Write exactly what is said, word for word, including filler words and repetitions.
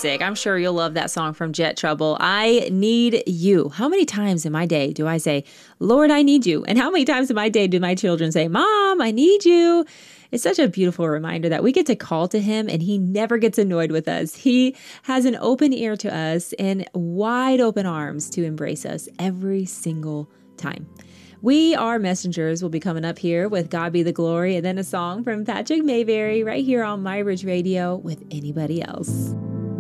music. I'm sure you'll love that song from Jet Trouble. I need you. How many times in my day do I say, Lord, I need you? And how many times in my day do my children say, Mom, I need you? It's such a beautiful reminder that we get to call to him and he never gets annoyed with us. He has an open ear to us and wide open arms to embrace us every single time. We Are Messengers will be coming up here with God Be the Glory and then a song from Patrick Mayberry right here on My Ridge Radio with Anybody Else.